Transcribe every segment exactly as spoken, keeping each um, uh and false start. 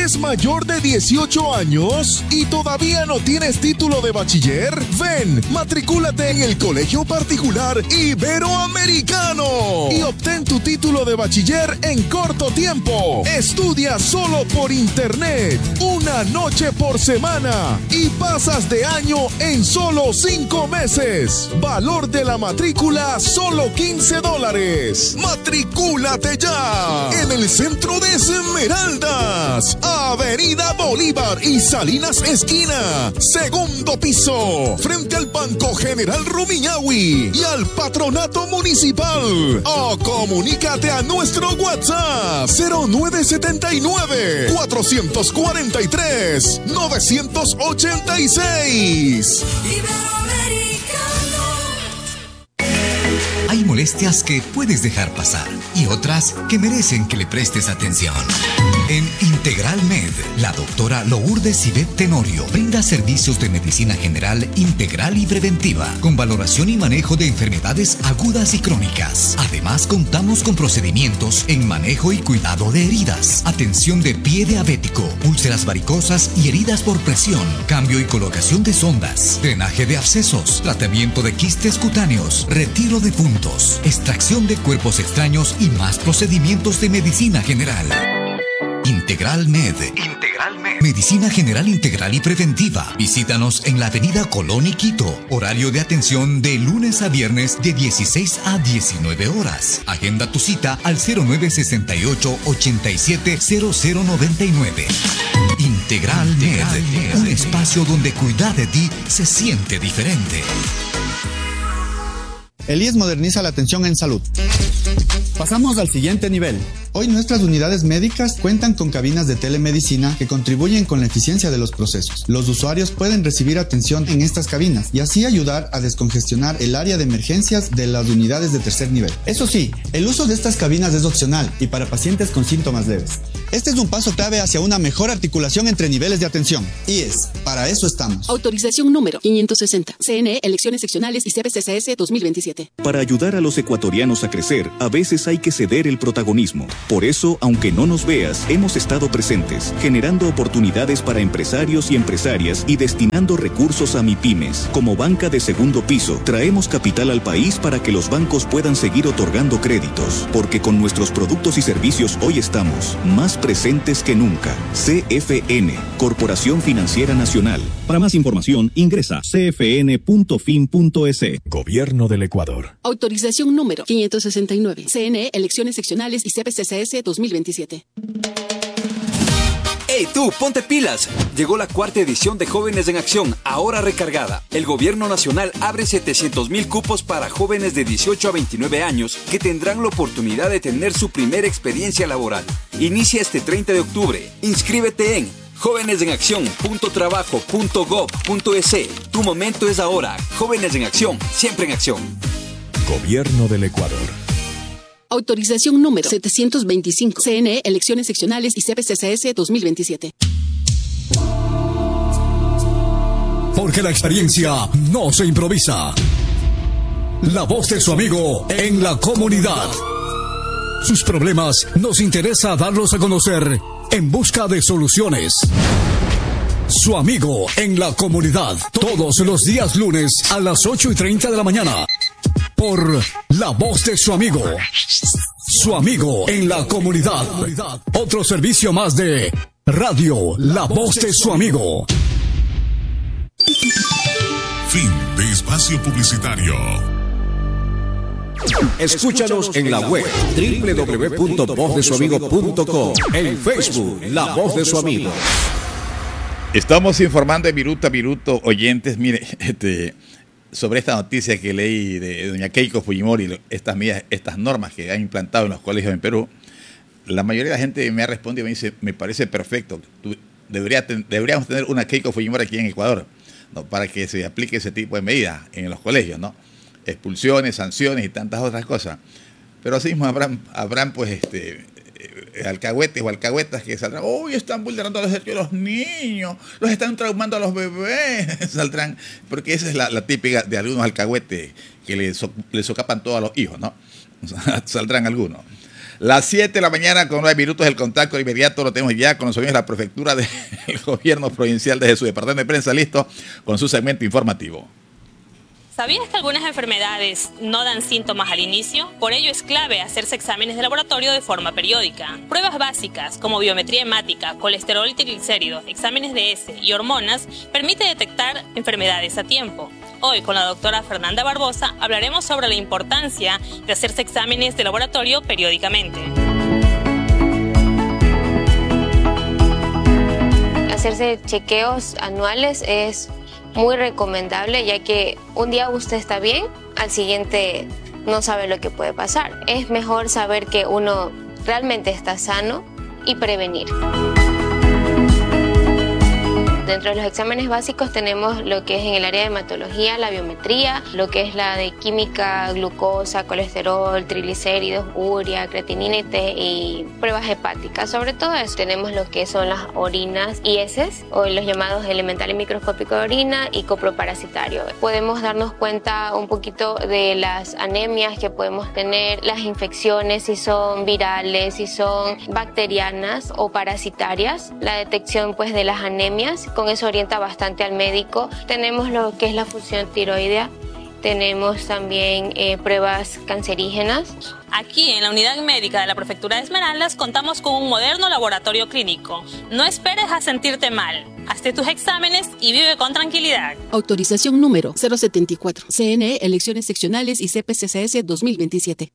¿Eres mayor de dieciocho años y todavía no tienes título de bachiller? Ven, matricúlate en el Colegio Particular Iberoamericano y obtén tu título de bachiller en corto tiempo. Estudia solo por internet, una noche por semana y pasas de año en solo cinco meses. Valor de la matrícula solo quince dólares. ¡Matricúlate ya! En el centro de Esmeraldas, Avenida Bolívar y Salinas Esquina, segundo piso, frente al Banco General Rumiñahui y al Patronato Municipal. O comunícate a nuestro WhatsApp cero nueve siete nueve, cuatro cuatro tres, nueve ocho seis. Hay molestias que puedes dejar pasar y otras que merecen que le prestes atención. En Integral Med, la doctora Lourdes Ivette Tenorio brinda servicios de medicina general integral y preventiva, con valoración y manejo de enfermedades agudas y crónicas. Además, contamos con procedimientos en manejo y cuidado de heridas, atención de pie diabético, úlceras varicosas y heridas por presión, cambio y colocación de sondas, drenaje de abscesos, tratamiento de quistes cutáneos, retiro de puntos, extracción de cuerpos extraños y más procedimientos de medicina general. Integral Med. Integral Med. Medicina general integral y preventiva. Visítanos en la avenida Colón y Quito. Horario de atención de lunes a viernes de dieciséis a diecinueve horas. Agenda tu cita al cero nueve seis ocho, ocho siete, cero cero nueve nueve. Integral Med. Un espacio donde cuidar de ti se siente diferente. El I E S moderniza la atención en salud. Pasamos al siguiente nivel. Hoy nuestras unidades médicas cuentan con cabinas de telemedicina que contribuyen con la eficiencia de los procesos. Los usuarios pueden recibir atención en estas cabinas y así ayudar a descongestionar el área de emergencias de las unidades de tercer nivel. Eso sí, el uso de estas cabinas es opcional y para pacientes con síntomas leves. Este es un paso clave hacia una mejor articulación entre niveles de atención. I E S, para eso estamos. Autorización número quinientos sesenta. C N E, Elecciones Seccionales y C B C C S dos mil veintisiete. Para ayudar a los ecuatorianos a crecer, a veces hay que ceder el protagonismo. Por eso, aunque no nos veas, hemos estado presentes, generando oportunidades para empresarios y empresarias y destinando recursos a MIPYMES. Como banca de segundo piso, traemos capital al país para que los bancos puedan seguir otorgando créditos. Porque con nuestros productos y servicios hoy estamos más presentes que nunca. C F N, Corporación Financiera Nacional. Para más información, ingresa c f n punto fin punto e s. Gobierno del Ecuador. Autorización número quinientos sesenta y nueve. C N E, Elecciones Seccionales y C B C C S dos mil veintisiete. ¡Hey tú, ponte pilas! Llegó la cuarta edición de Jóvenes en Acción, ahora recargada. El Gobierno Nacional abre setecientos mil cupos para jóvenes de dieciocho a veintinueve años que tendrán la oportunidad de tener su primera experiencia laboral. Inicia este treinta de octubre. Inscríbete en jóvenes en acción punto trabajo punto gob punto e s. Tu momento es ahora. Jóvenes en Acción, siempre en acción. Gobierno del Ecuador. Autorización número setecientos veinticinco. C N E, Elecciones Seccionales y C B C C S dos mil veintisiete. Porque la experiencia no se improvisa. La voz de su amigo en la comunidad. Sus problemas nos interesa darlos a conocer en busca de soluciones. Su amigo en la comunidad. Todos los días lunes a las ocho y treinta de la mañana. Por la voz de su amigo. Su amigo en la comunidad. Otro servicio más de Radio La Voz de su amigo. Fin de espacio publicitario. Escúchanos en la web doble u doble u doble u punto voz de su amigo punto com, en Facebook La Voz de su Amigo. Estamos informando de minuto a minuto, oyentes, mire, este, sobre esta noticia que leí de doña Keiko Fujimori, estas medidas, estas normas que han implantado en los colegios en Perú. La mayoría de la gente me ha respondido y me dice, me parece perfecto, tú, debería, deberíamos tener una Keiko Fujimori aquí en Ecuador, ¿no?, para que se aplique ese tipo de medidas en los colegios, ¿no? Expulsiones, sanciones y tantas otras cosas. Pero así mismo habrán, habrán pues, este, alcahuetes o alcahuetas que saldrán, uy, están vulnerando los derechos de los niños, los están traumando a los bebés, saldrán, porque esa es la, la típica de algunos alcahuetes que le, so, le socapan todo a los hijos, ¿no? Saldrán algunos. Las siete de la mañana con nueve minutos, el contacto inmediato lo tenemos ya con los amigos de la prefectura del gobierno provincial desde su departamento de prensa, listo con su segmento informativo. ¿Sabías que algunas enfermedades no dan síntomas al inicio? Por ello es clave hacerse exámenes de laboratorio de forma periódica. Pruebas básicas como biometría hemática, colesterol y triglicéridos, exámenes de heces y hormonas permite detectar enfermedades a tiempo. Hoy con la doctora Fernanda Barbosa hablaremos sobre la importancia de hacerse exámenes de laboratorio periódicamente. Hacerse chequeos anuales es muy recomendable, ya que un día usted está bien, al siguiente no sabe lo que puede pasar. Es mejor saber que uno realmente está sano y prevenir. Dentro de los exámenes básicos tenemos lo que es en el área de hematología, la biometría, lo que es la de química, glucosa, colesterol, triglicéridos, urea, creatinina y pruebas hepáticas. Sobre todo eso tenemos lo que son las orinas y heces, o los llamados elemental y microscópico de orina y coproparasitario. Podemos darnos cuenta un poquito de las anemias que podemos tener, las infecciones, si son virales, si son bacterianas o parasitarias, la detección pues de las anemias. Con eso orienta bastante al médico. Tenemos lo que es la función tiroidea, tenemos también eh, pruebas cancerígenas. Aquí en la unidad médica de la Prefectura de Esmeraldas contamos con un moderno laboratorio clínico. No esperes a sentirte mal. Hazte tus exámenes y vive con tranquilidad. Autorización número cero setenta y cuatro. C N E, elecciones seccionales y C P C C S dos mil veintisiete.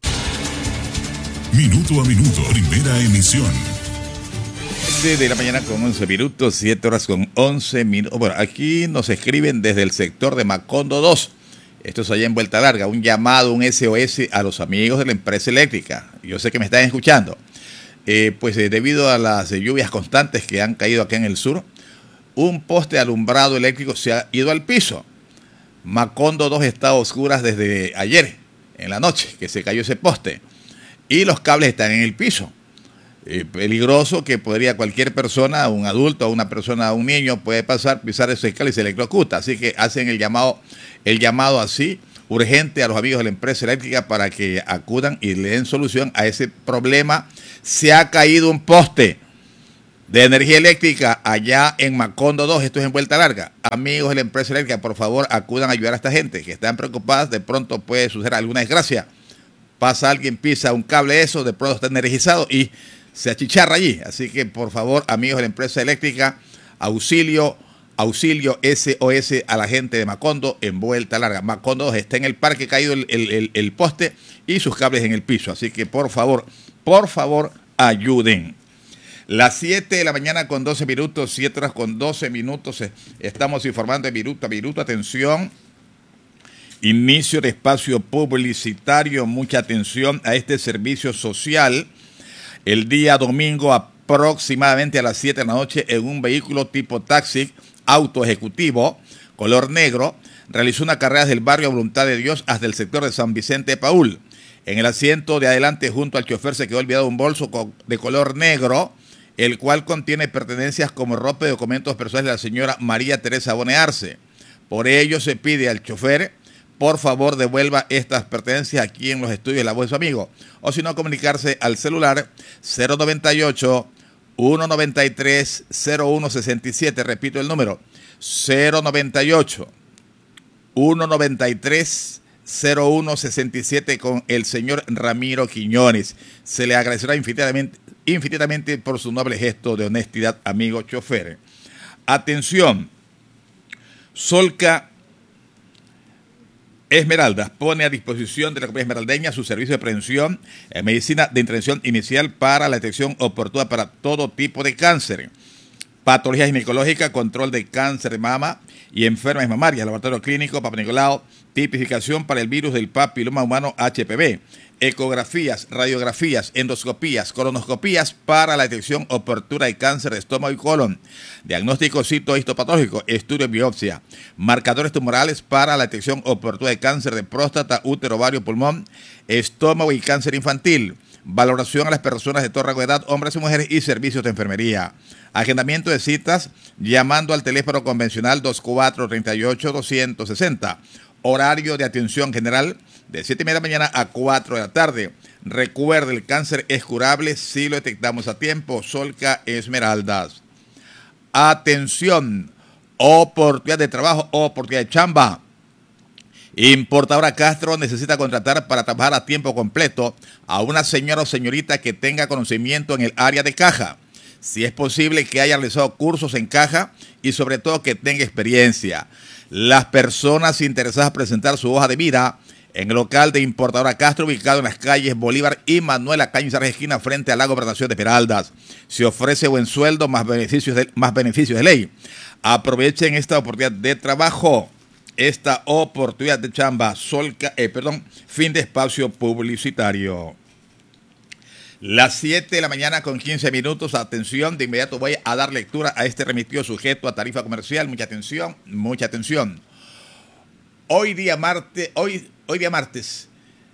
Minuto a minuto, primera emisión. De la mañana con once minutos, siete horas con once minutos. Bueno, aquí nos escriben desde el sector de Macondo dos. Esto es allá en Vuelta Larga. Un llamado, un S O S a los amigos de la empresa eléctrica. Yo sé que me están escuchando. Eh, pues eh, debido a las eh, lluvias constantes que han caído acá en el sur, un poste de alumbrado eléctrico se ha ido al piso. Macondo dos está a oscuras desde ayer, en la noche, que se cayó ese poste. Y los cables están en el piso. Eh, peligroso que podría cualquier persona, un adulto, una persona, un niño, puede pasar, pisar ese cable y se electrocuta. Así que hacen el llamado, el llamado así, urgente a los amigos de la empresa eléctrica para que acudan y le den solución a ese problema. Se ha caído un poste de energía eléctrica allá en Macondo dos, esto es en Vuelta Larga. Amigos de la empresa eléctrica, por favor, acudan a ayudar a esta gente que están preocupadas, de pronto puede suceder alguna desgracia. Pasa alguien, pisa un cable eso, de pronto está energizado y se achicharra allí. Así que, por favor, amigos de la empresa eléctrica, auxilio, auxilio S O S a la gente de Macondo en Vuelta Larga. Macondo dos está en el parque, caído el, el, el, el poste y sus cables en el piso. Así que, por favor, por favor, ayuden. Las siete de la mañana con doce minutos, siete horas con doce minutos. Estamos informando de minuto a minuto. Atención. Inicio de espacio publicitario. Mucha atención a este servicio social. El día domingo aproximadamente a las siete de la noche en un vehículo tipo taxi, auto ejecutivo, color negro, realizó una carrera desde el barrio Voluntad de Dios hasta el sector de San Vicente de Paúl. En el asiento de adelante junto al chofer se quedó olvidado un bolso de color negro, el cual contiene pertenencias como ropa y documentos personales de la señora María Teresa Bonearse. Por ello se pide al chofer, por favor, devuelva estas pertenencias aquí en los estudios de La Voz de su Amigo. O si no, comunicarse al celular cero noventa y ocho, ciento noventa y tres, cero uno sesenta y siete. Repito el número, cero noventa y ocho, ciento noventa y tres, cero uno sesenta y siete con el señor Ramiro Quiñones. Se le agradecerá infinitamente, infinitamente por su noble gesto de honestidad, amigo chofer. Atención, Solca Esmeraldas pone a disposición de la comunidad esmeraldeña su servicio de prevención en medicina de intervención inicial para la detección oportuna para todo tipo de cáncer, patología ginecológica, control de cáncer de mama y enfermedades mamarias, laboratorio clínico, Papa Nicolau, tipificación para el virus del papiloma humano H P V, ecografías, radiografías, endoscopías, colonoscopías para la detección oportuna de cáncer de estómago y colon, diagnóstico citohistopatológico, estudio de biopsia, marcadores tumorales para la detección oportuna de cáncer de próstata, útero, ovario, pulmón, estómago y cáncer infantil, valoración a las personas de toda rango de edad, hombres y mujeres y servicios de enfermería. Agendamiento de citas llamando al teléfono convencional dos cuatro tres ocho, dos sesenta Horario de atención general de siete y media de la mañana a cuatro de la tarde. Recuerde, el cáncer es curable si lo detectamos a tiempo. Solca Esmeraldas. Atención, oportunidad de trabajo, oportunidad de chamba. Importadora Castro necesita contratar para trabajar a tiempo completo a una señora o señorita que tenga conocimiento en el área de caja. Si es posible que haya realizado cursos en caja y sobre todo que tenga experiencia. Las personas interesadas en presentar su hoja de vida en el local de Importadora Castro, ubicado en las calles Bolívar y Manuela Cañizares, esquina frente a la Gobernación de Esmeraldas. Se ofrece buen sueldo más beneficios de, más beneficios de ley. Aprovechen esta oportunidad de trabajo, esta oportunidad de chamba. Solca, eh, perdón, fin de espacio publicitario. Las siete de la mañana con quince minutos. Atención, de inmediato voy a dar lectura a este remitido sujeto a tarifa comercial. Mucha atención, mucha atención. Hoy día martes, hoy, hoy día martes,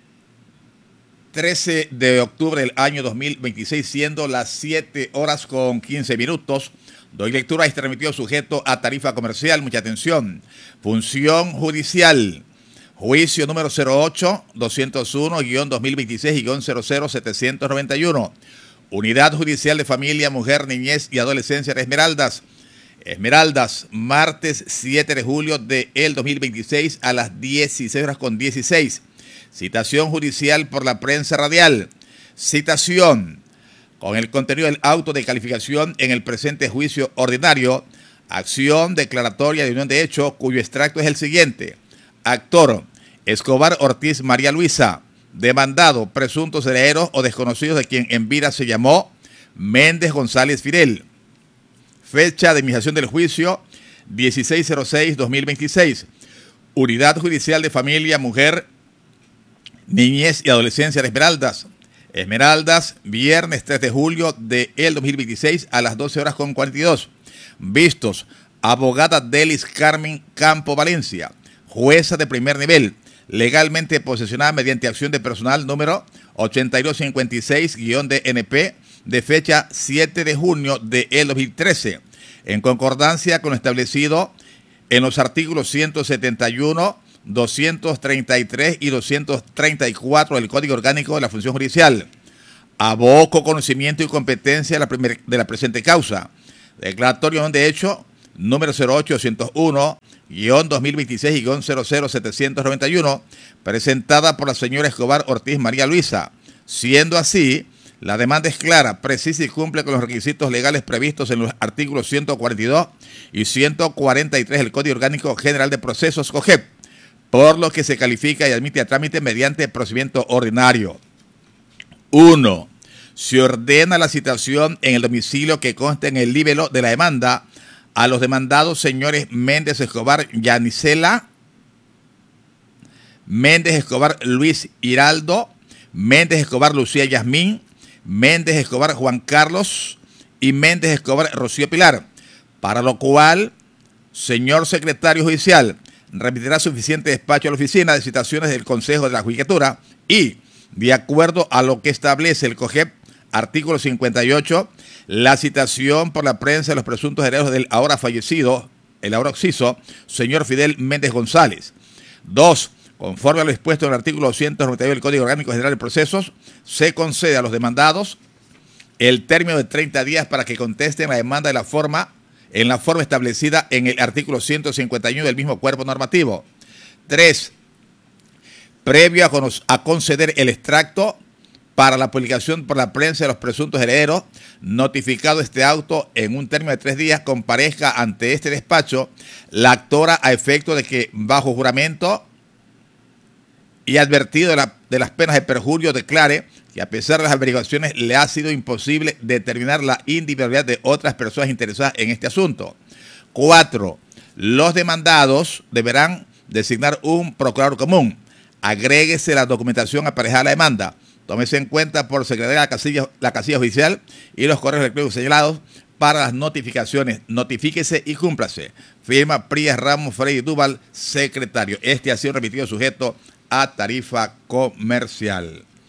trece de octubre del año dos mil veintiséis, siendo las siete horas con quince minutos, doy lectura a este remitido sujeto a tarifa comercial. Mucha atención. Función judicial. Juicio número cero ocho doscientos uno guión dos mil veintiséis guión cero cero setecientos noventa y uno. Unidad Judicial de Familia, Mujer, Niñez y Adolescencia de Esmeraldas. Esmeraldas, martes siete de julio del dos mil veintiséis a las dieciséis horas con dieciséis. Citación judicial por la prensa radial. Citación con el contenido del auto de calificación en el presente juicio ordinario. Acción declaratoria de unión de hecho, cuyo extracto es el siguiente. Actor, Escobar Ortiz María Luisa. Demandado, presuntos herederos o desconocidos de quien en vida se llamó Méndez González Fidel. Fecha de iniciación del juicio, dieciséis cero seis dos mil veintiséis. Unidad Judicial de Familia, Mujer, Niñez y Adolescencia de Esmeraldas. Esmeraldas, viernes tres de julio del dos mil veintiséis a las doce horas con cuarenta y dos. Vistos, abogada Delis Carmen Campo Valencia, jueza de primer nivel, legalmente posesionada mediante acción de personal número ochenta y dos cincuenta y seis guión D N P de fecha siete de junio del dos mil trece, en concordancia con lo establecido en los artículos ciento setenta y uno, doscientos treinta y tres y doscientos treinta y cuatro del Código Orgánico de la Función Judicial. Aboco conocimiento y competencia de la, primer, de la presente causa. Declaratorio de hecho número cero ocho doscientos uno guión dos mil veintiséis guión cero cero setecientos noventa y uno, presentada por la señora Escobar Ortiz María Luisa. Siendo así, la demanda es clara, precisa y cumple con los requisitos legales previstos en los artículos ciento cuarenta y dos y ciento cuarenta y tres del Código Orgánico General de Procesos COGEP, por lo que se califica y admite a trámite mediante procedimiento ordinario. uno. Se ordena la citación en el domicilio que conste en el libelo de la demanda a los demandados señores Méndez Escobar Yanisela, Méndez Escobar Luis Hiraldo, Méndez Escobar Lucía Yasmín, Méndez Escobar Juan Carlos y Méndez Escobar Rocío Pilar, para lo cual, señor secretario judicial, remitirá suficiente despacho a la oficina de citaciones del Consejo de la Judicatura y, de acuerdo a lo que establece el COGEP, artículo cincuenta y ocho, la citación por la prensa de los presuntos herederos del ahora fallecido, el ahora occiso, señor Fidel Méndez González. dos. Conforme a lo expuesto en el artículo doscientos noventa y nueve del Código Orgánico General de Procesos, se concede a los demandados el término de treinta días para que contesten la demanda de la forma, en la forma establecida en el artículo ciento cincuenta y uno del mismo cuerpo normativo. tres. Previo a, con a conceder el extracto para la publicación por la prensa de los presuntos herederos, notificado este auto en un término de tres días, comparezca ante este despacho la actora a efecto de que, bajo juramento y advertido de, la, de las penas de perjurio, declare que a pesar de las averiguaciones le ha sido imposible determinar la individualidad de otras personas interesadas en este asunto. cuatro. Los demandados deberán designar un procurador común. Agréguese la documentación aparejada a la demanda. Tómese en cuenta por secretaría la casilla, la casilla judicial y los correos electrónicos señalados para las notificaciones. Notifíquese y cúmplase. Firma Prías Ramos Freddy Duval, secretario. Este ha sido remitido sujeto a tarifa comercial.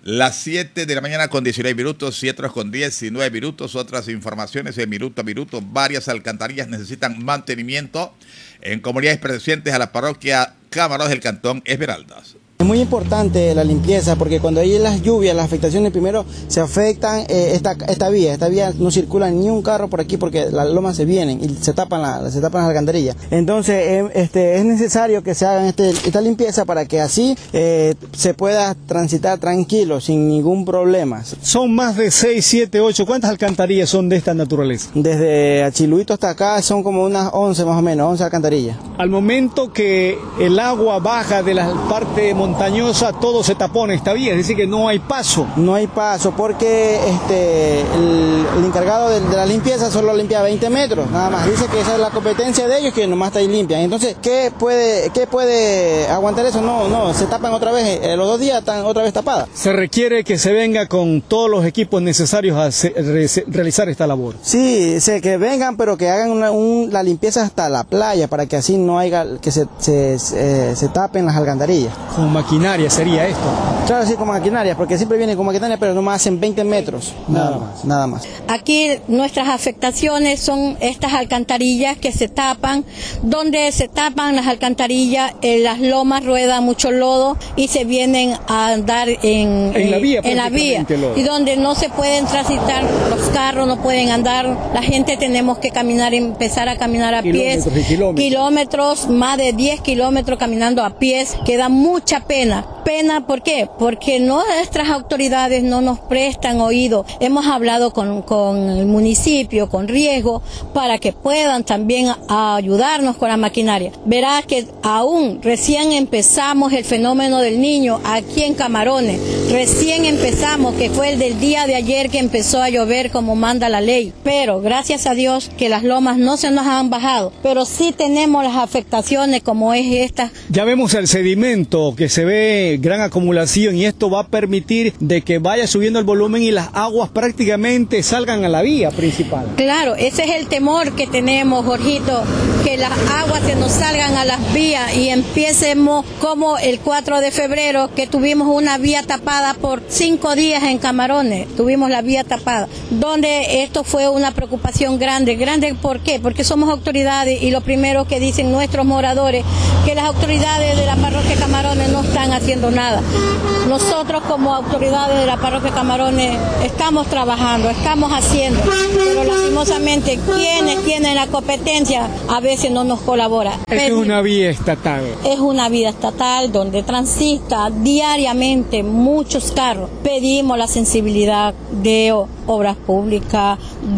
Las siete de la mañana con diecinueve minutos, siete con diecinueve minutos. Otras informaciones en minuto a minuto. Varias alcantarillas necesitan mantenimiento en comunidades pertenecientes a la parroquia Camarones del Cantón Esmeraldas. Es muy importante la limpieza porque cuando hay las lluvias, las afectaciones primero se afectan eh, esta, esta vía. Esta vía no circula ni un carro por aquí porque las lomas se vienen y se tapan, la, se tapan las alcantarillas. Entonces eh, este, es necesario que se haga este, esta limpieza para que así eh, se pueda transitar tranquilo, sin ningún problema. Son más de seis, siete, ocho. ¿Cuántas alcantarillas son de esta naturaleza? Desde Achiluito hasta acá son como unas once más o menos, once alcantarillas. Al momento que el agua baja de la parte montañosa, todo se tapona esta vía, es decir que no hay paso. No hay paso porque este, el, el encargado de, de la limpieza solo limpia veinte metros, nada más. Dice que esa es la competencia de ellos, que nomás está ahí limpian. Entonces, ¿qué puede, qué puede aguantar eso? No, no, se tapan otra vez, eh, los dos días están otra vez tapadas. Se requiere que se venga con todos los equipos necesarios a se, re, realizar esta labor. Sí, sé que vengan, pero que hagan una, un, la limpieza hasta la playa, para que así no haya, que se, se, se, se tapen las alcantarillas. Con maquinaria sería esto. Claro, sí, con maquinaria, porque siempre vienen con maquinaria, pero nomás hacen veinte metros, nada, nada más, nada más. Aquí nuestras afectaciones son estas alcantarillas que se tapan, donde se tapan las alcantarillas, en las lomas rueda mucho lodo y se vienen a andar en, en la vía, en la vía y donde no se pueden transitar, los carros no pueden andar, la gente tenemos que caminar, empezar a caminar a pies, kilómetros, kilómetros, más de diez kilómetros caminando a pies, que da mucha pena. Pena, ¿por qué? Porque nuestras autoridades no nos prestan oído. Hemos hablado con, con el municipio, con riesgo, para que puedan también ayudarnos con la maquinaria. Verás que aún recién empezamos el fenómeno del niño aquí en Camarones. Recién empezamos, que fue el del día de ayer que empezó a llover como manda la ley. Pero gracias a Dios que las lomas no se nos han bajado. Pero sí tenemos las afectaciones como es esta. Ya vemos el sedimento que se ve gran acumulación y esto va a permitir de que vaya subiendo el volumen y las aguas prácticamente salgan a la vía principal. Claro, ese es el temor que tenemos, Jorgito, que las aguas se nos salgan a las vías y empiecemos como el cuatro de febrero, que tuvimos una vía tapada por cinco días en Camarones, tuvimos la vía tapada, donde esto fue una preocupación grande. Grande, ¿por qué? Porque somos autoridades y lo primero que dicen nuestros moradores, que las autoridades de la parroquia Camarones no están haciendo nada. Nosotros como autoridades de la parroquia Camarones estamos trabajando, estamos haciendo, pero lastimosamente quienes tienen la competencia a veces no nos colaboran. Es una vía estatal. Es una vía estatal donde transita diariamente muchos carros. Pedimos la sensibilidad de obras públicas,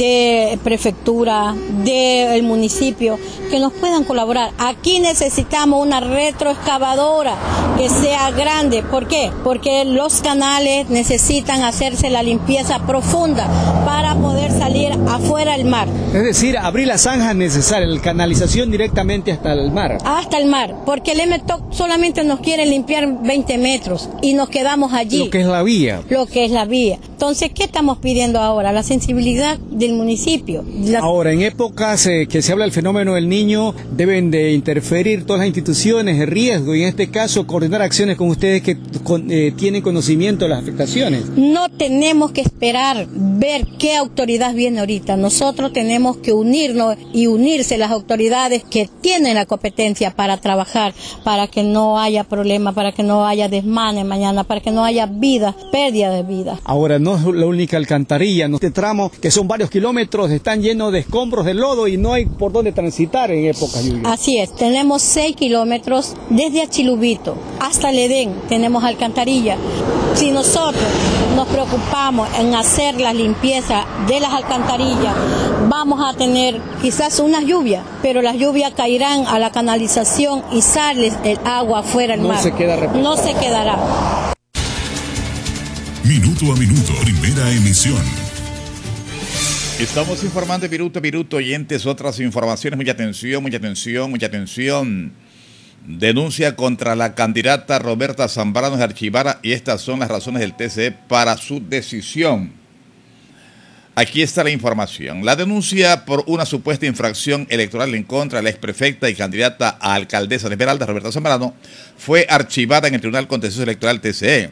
de prefectura, del municipio, que nos puedan colaborar. Aquí necesitamos una retroexcavadora que sea grande. ¿Por qué? Porque los canales necesitan hacerse la limpieza profunda para poder salir afuera del mar. Es decir, abrir las zanjas necesarias, la canalización directamente hasta el mar. Hasta el mar, porque el M T O C solamente nos quiere limpiar veinte metros y nos quedamos allí. Lo que es la vía. Lo que es la vía. Entonces, ¿qué estamos pidiendo ahora? La sensibilidad del municipio. La... Ahora, en épocas eh, que se habla del fenómeno del niño, deben de interferir todas las instituciones de riesgo y en este caso coordinar acciones con ustedes que con, eh, tienen conocimiento de las afectaciones. No tenemos que esperar ver qué autoridad viene ahorita. Nosotros tenemos que unirnos y unirse las autoridades que tienen la competencia para trabajar, para que no haya problema, para que no haya desmanes mañana, para que no haya vida, pérdida de vida. Ahora, no es la única alcantarilla, ¿no? Este tramo, que son varios kilómetros, están llenos de escombros de lodo y no hay por dónde transitar en época lluviosa. Así es, tenemos seis kilómetros desde Achilubito hasta el Edén, tenemos alcantarilla. Si nosotros nos preocupamos en hacer la limpieza de las alcantarillas, vamos a tener quizás unas lluvias, pero las lluvias caerán a la canalización y sale el agua afuera del no mar. Se queda no se quedará. Minuto a minuto, primera emisión. Estamos informando minuto a minuto, oyentes, otras informaciones. Mucha atención, mucha atención, mucha atención. Denuncia contra la candidata Roberta Zambrano de Archivara y estas son las razones del T C E para su decisión. Aquí está la información. La denuncia por una supuesta infracción electoral en contra de la exprefecta y candidata a alcaldesa de Esmeraldas, Roberta Zambrano, fue archivada en el Tribunal Contencioso Electoral T C E.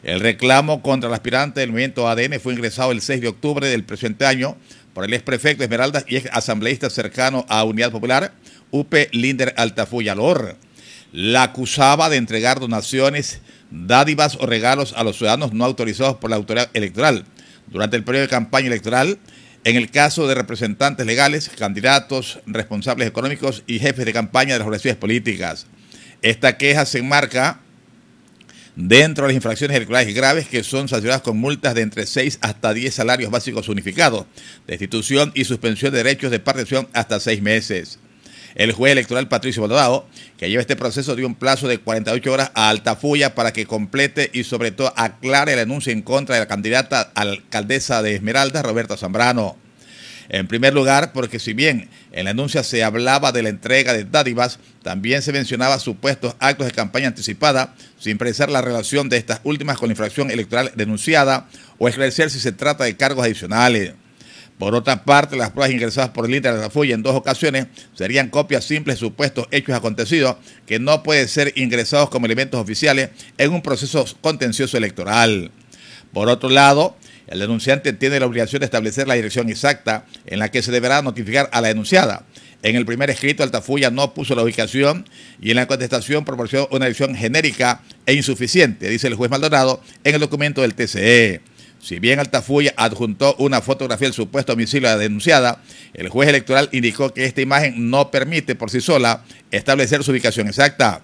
El reclamo contra el aspirante del movimiento A D N fue ingresado el seis de octubre del presente año por el exprefecto de Esmeraldas y ex asambleísta cercano a Unidad Popular, U P Linder Altafulla Lor. La acusaba de entregar donaciones, dádivas o regalos a los ciudadanos no autorizados por la autoridad electoral durante el periodo de campaña electoral, en el caso de representantes legales, candidatos, responsables económicos y jefes de campaña de las organizaciones políticas. Esta queja se enmarca dentro de las infracciones electorales graves que son sancionadas con multas de entre seis hasta diez salarios básicos unificados, destitución y suspensión de derechos de participación hasta seis meses. El juez electoral Patricio Maldonado, que lleva este proceso, dio un plazo de cuarenta y ocho horas a Altafulla para que complete y sobre todo aclare la denuncia en contra de la candidata a alcaldesa de Esmeraldas, Roberta Zambrano. En primer lugar, porque si bien en la denuncia se hablaba de la entrega de dádivas, también se mencionaba supuestos actos de campaña anticipada, sin precisar la relación de estas últimas con la infracción electoral denunciada o esclarecer si se trata de cargos adicionales. Por otra parte, las pruebas ingresadas por el Linder Altafulla en dos ocasiones serían copias simples de supuestos hechos acontecidos que no pueden ser ingresados como elementos oficiales en un proceso contencioso electoral. Por otro lado, el denunciante tiene la obligación de establecer la dirección exacta en la que se deberá notificar a la denunciada. En el primer escrito, Altafulla no puso la ubicación y en la contestación proporcionó una dirección genérica e insuficiente, dice el juez Maldonado en el documento del T C E. Si bien Altafulla adjuntó una fotografía del supuesto domicilio de la denunciada, el juez electoral indicó que esta imagen no permite por sí sola establecer su ubicación exacta.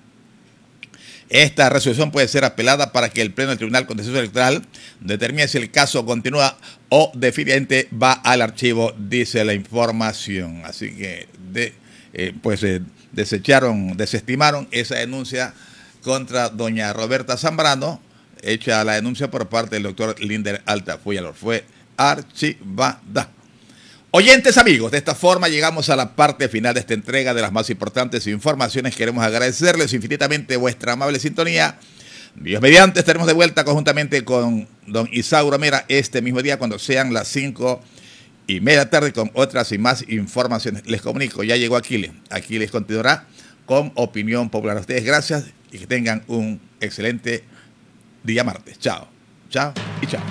Esta resolución puede ser apelada para que el Pleno del Tribunal Contencioso Electoral determine si el caso continúa o definitivamente va al archivo, dice la información. Así que de, eh, pues eh, desecharon, desestimaron esa denuncia contra doña Roberta Zambrano, hecha la denuncia por parte del doctor Linder Altafulla Lor. Fue archivada. Oyentes amigos, de esta forma llegamos a la parte final de esta entrega de las más importantes informaciones. Queremos agradecerles infinitamente vuestra amable sintonía. Dios mediante, estaremos de vuelta conjuntamente con don Isauro Mera este mismo día cuando sean las cinco y media tarde con otras y más informaciones. Les comunico, ya llegó Aquiles. Aquiles continuará con Opinión Popular. A ustedes gracias y que tengan un excelente día martes. Chao, chao y chao.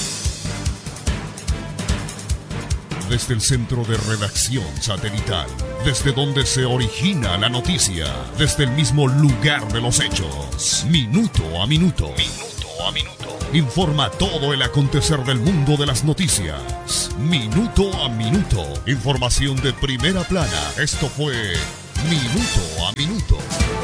Desde el centro de redacción satelital, desde donde se origina la noticia, desde el mismo lugar de los hechos, minuto a minuto, minuto a minuto, informa todo el acontecer del mundo de las noticias, minuto a minuto, información de primera plana. Esto fue Minuto a Minuto.